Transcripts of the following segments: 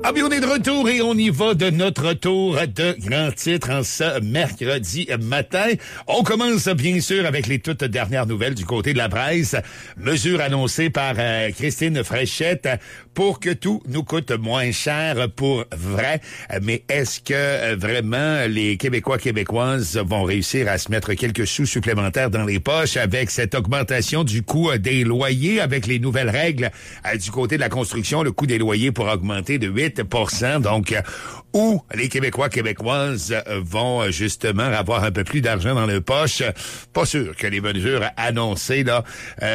Ah bien, on est de retour et on y va de notre tour de grands titres en ce mercredi matin. On commence bien sûr avec les toutes dernières nouvelles du côté de la presse. Mesure annoncée par Christine Fréchette pour que tout nous coûte moins cher pour vrai. Mais est-ce que vraiment les Québécois, Québécoises vont réussir à se mettre quelques sous supplémentaires dans les poches avec cette augmentation du coût des loyers, avec les nouvelles règles du côté de la construction, le coût des loyers pour augmenter de 8%. Donc, où les Québécois, Québécoises vont justement avoir un peu plus d'argent dans leur poche. Pas sûr que les mesures annoncées là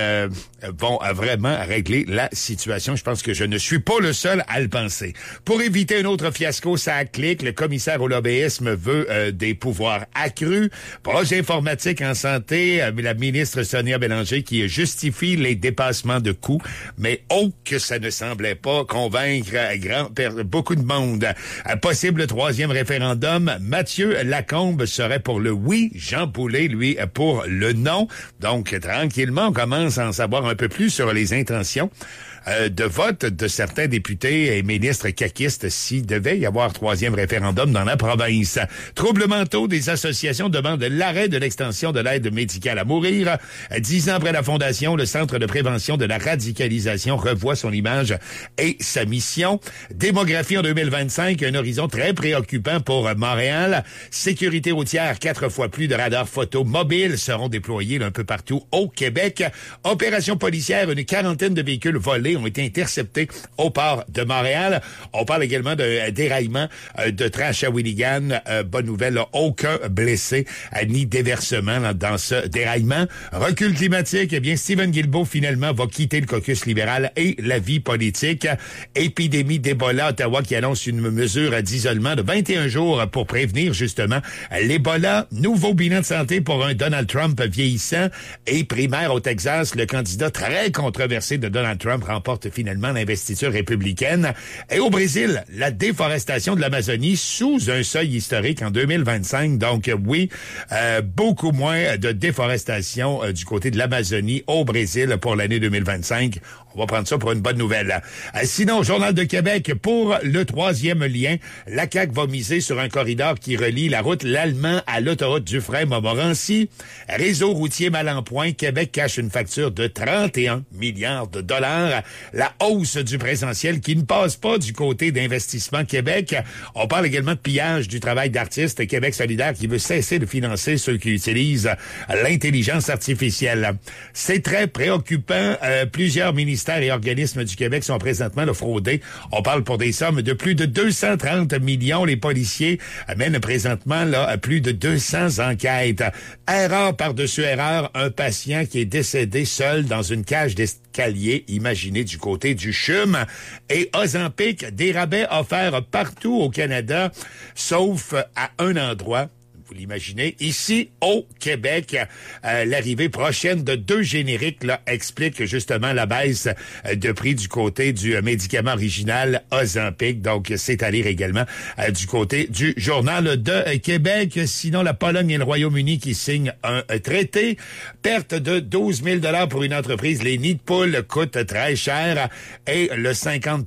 vont vraiment régler la situation. Je pense que je ne suis pas le seul à le penser. Pour éviter un autre fiasco, ça clique. Le commissaire au lobbyisme veut des pouvoirs accrus. Projet informatique en santé, la ministre Sonia Bélanger qui justifie les dépassements de coûts, mais que ça ne semblait pas convaincre beaucoup de monde. Possible troisième référendum, Mathieu Lacombe serait pour le oui, Jean Boulet, lui, pour le non. Donc, tranquillement, on commence à en savoir un peu plus sur les intentions de vote de certains députés et ministres caquistes s'il devait y avoir troisième référendum dans la province. Troubles mentaux, des associations demandent l'arrêt de l'extension de l'aide médicale à mourir. 10 ans après la fondation, le Centre de prévention de la radicalisation revoit son image et sa mission. Démographie en 2025, un horizon très préoccupant pour Montréal. Sécurité routière, 4 fois plus de radars photo mobiles seront déployés un peu partout au Québec. Opération policière, une quarantaine de véhicules volés ont été interceptés au port de Montréal. On parle également de déraillement de train à Shawinigan. Bonne nouvelle, là, aucun blessé ni déversement là, dans ce déraillement. Recul climatique, eh bien, Stephen Guilbeault finalement va quitter le caucus libéral et la vie politique. Épidémie d'Ebola, Ottawa qui annonce une mesure d'isolement de 21 jours pour prévenir justement l'Ebola. Nouveau bilan de santé pour un Donald Trump vieillissant et primaire au Texas. Le candidat très controversé de Donald Trump remporte finalement l'investiture républicaine. Et au Brésil, la déforestation de l'Amazonie sous un seuil historique en 2025. Donc oui, beaucoup moins de déforestation du côté de l'Amazonie au Brésil pour l'année 2025. On va prendre ça pour une bonne nouvelle. Sinon, Journal de Québec, pour le troisième lien, la CAQ va miser sur un corridor qui relie la route L'Allemand à l'autoroute Dufresne-Montmorency. Réseau routier mal en point, Québec cache une facture de 31 milliards de dollars. La hausse du présentiel qui ne passe pas du côté d'Investissement Québec. On parle également de pillage du travail d'artistes. Québec solidaire qui veut cesser de financer ceux qui utilisent l'intelligence artificielle. C'est très préoccupant. Plusieurs ministères et organismes du Québec sont présentement fraudés. On parle pour des sommes de plus de 230 millions. Les policiers mènent présentement plus de 200 enquêtes. Erreur par-dessus erreur, un patient qui est décédé seul dans une cage d'escalier, imaginez du côté du CHUM. Et Ozempic, des rabais offerts partout au Canada, sauf à un endroit. Vous l'imaginez, ici au Québec, l'arrivée prochaine de 2 génériques là, explique justement la baisse de prix du côté du médicament original Ozempic. Donc, c'est à lire également du côté du Journal de Québec. Sinon, la Pologne et le Royaume-Uni qui signent un traité. Perte de 12 000 $ pour une entreprise. Les nids de poules coûtent très cher et le 50%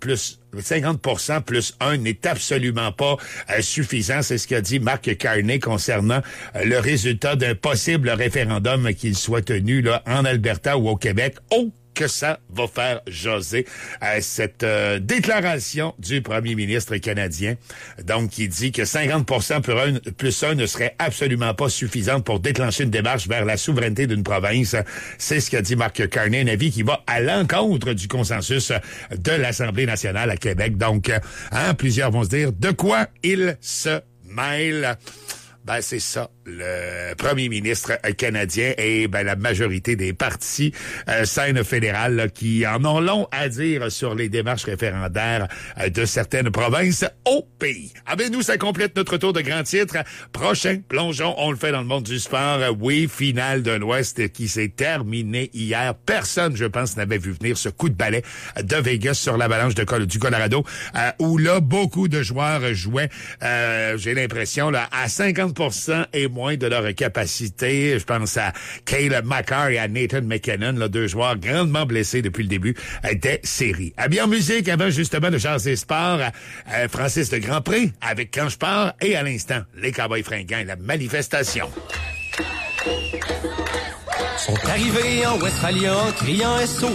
plus 1 n'est absolument pas suffisant. C'est ce qu'a dit Mark Carney concernant le résultat d'un possible référendum qu'il soit tenu là en Alberta ou au Québec. Que ça va faire jaser cette déclaration du premier ministre canadien. Donc, qui dit que 50% plus 1 ne serait absolument pas suffisant pour déclencher une démarche vers la souveraineté d'une province. C'est ce qu'a dit Mark Carney, un avis qui va à l'encontre du consensus de l'Assemblée nationale à Québec. Donc, plusieurs vont se dire de quoi il se mêle. Ben, c'est ça, le premier ministre canadien et la majorité des partis scène fédérale là, qui en ont long à dire sur les démarches référendaires de certaines provinces au pays. Nous, ça complète notre tour de grands titres. Prochain plongeon, on le fait dans le monde du sport. Oui, finale de l'Ouest qui s'est terminée hier. Personne, je pense, n'avait vu venir ce coup de balai de Vegas sur l'Avalanche du Colorado, où là, beaucoup de joueurs jouaient, j'ai l'impression, là, à 50% 50% et moins de leur capacité. Je pense à Cale Makar et à Nathan McKinnon, là, deux joueurs grandement blessés depuis le début des séries. À bien en musique, avant justement de jaser sport, Francis de Grandpré avec Quand je pars et à l'instant, les Cowboys fringants et la manifestation. Sont arrivés en Westphalia, criant SO.